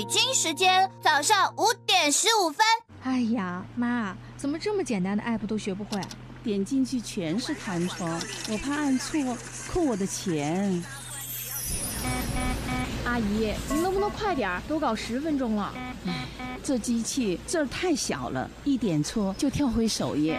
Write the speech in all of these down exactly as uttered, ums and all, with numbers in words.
经时间早上五点十五分。 哎呀，妈，怎么这么简单的 app 都学不会？ 点进去全是弹窗，我怕按错扣我的钱。 阿姨，您能不能快点？都搞十分钟了。 唉，这机器字儿太小了，一点错就跳回首页。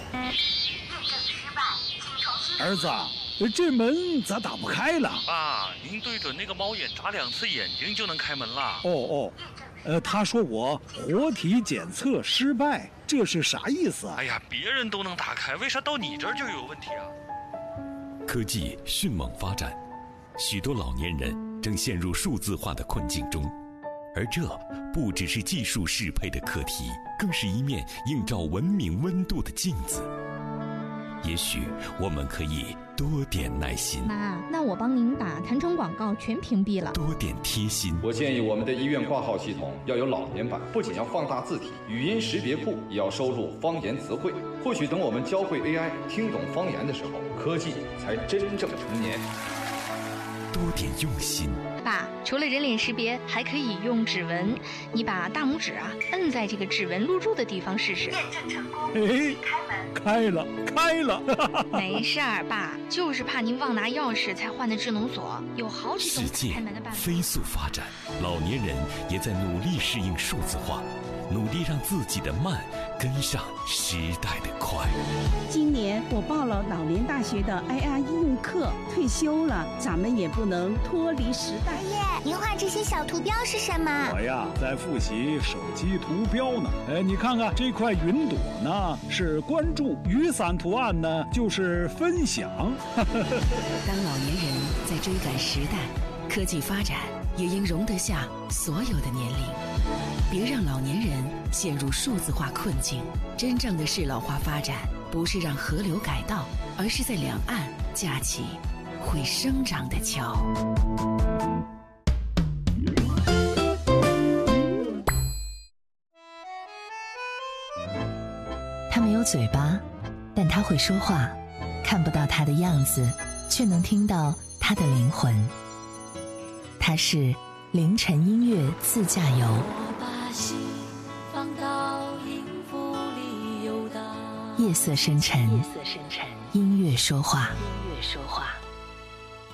儿子，这门咋打不开了？ 爸，您对准那个猫眼眨两次眼睛就能开门了。 哦哦，呃，他说我活体检测失败，这是啥意思啊？ 哎呀，别人都能打开，为啥到你这儿就有问题啊？ 科技迅猛发展，许多老年人正陷入数字化的困境中，而这不只是技术适配的课题，更是一面映照文明温度的镜子。也许我们可以多点耐心。 妈，那我帮您把弹窗广告全屏蔽了。 多点贴心。 我建议我们的医院挂号系统要有老年版，不仅要放大字体，语音识别库也要收录方言词汇。或许等我们教会 A I 听懂方言的时候，科技才真正成年。 多点用心。 爸，除了人脸识别，还可以用指纹。你把大拇指啊摁在这个指纹录入的地方试试。验证成功。 哎，开了，开了。 没事儿，爸，就是怕您忘拿钥匙才换的智能锁，有好几种开门的办法。 世界飞速发展，老年人也在努力适应数字化，努力让自己的慢跟上时代的快。 今年我报了老年大学的 I R 应用课，退休了，咱们也不能脱离时代。 爷爷，您画这些小图标是什么？ 我呀，在复习手机图标呢。哎，你看看这块云朵呢，是关注；雨伞图案呢，就是分享。 当老年人在追赶时代，科技发展也应容得下所有的年龄。别让老年人陷入数字化困境。真正的适老化发展，不是让河流改道，而是在两岸架起会生长的桥。 他没有嘴巴，但他会说话，看不到他的样子，却能听到他的灵魂。他是凌晨音乐自驾游。夜色深沉，音乐说话。音乐说话。